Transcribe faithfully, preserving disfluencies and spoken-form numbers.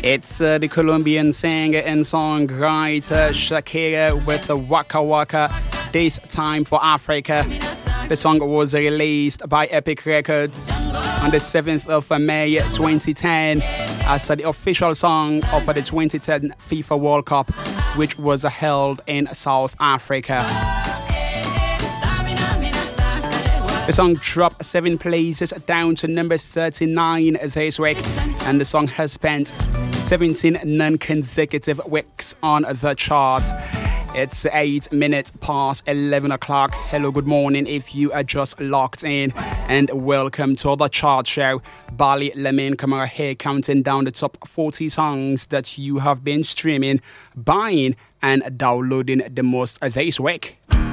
It's uh, the Colombian singer and songwriter Shakira with the Waka Waka, This Time for Africa. The song was released by Epic Records on the seventh of May twenty ten as the official song of the twenty ten FIFA World Cup, which was held in South Africa. The song dropped seven places down to number thirty-nine this week, and the song has spent seventeen non-consecutive weeks on the chart. It's eight minutes past eleven o'clock. Hello, good morning if you are just locked in, and welcome to the chart show. Bali Lamin Kamara here, counting down the top forty songs that you have been streaming, buying and downloading the most this week.